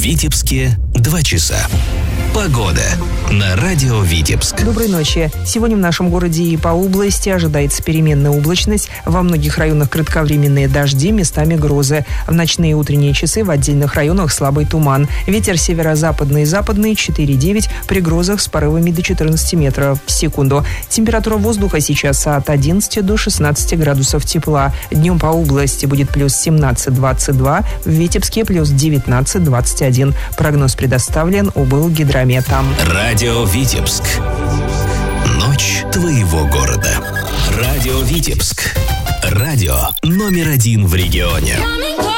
Витебске 2 часа. Погода на радио Витебск. Доброй ночи. Сегодня в нашем городе и по области ожидается переменная облачность. Во многих районах кратковременные дожди, местами грозы. В ночные и утренние часы в отдельных районах слабый туман. Ветер северо-западный и западный 4,9, при грозах с порывами до 14 метров в секунду. Температура воздуха сейчас от 11 до 16 градусов тепла. Днем по области будет плюс 17-22, в Витебске плюс 19-21. Прогноз предоставлен облгидрометом. Радио Витебск. Ночь твоего города. Радио Витебск. Радио номер 1 в регионе.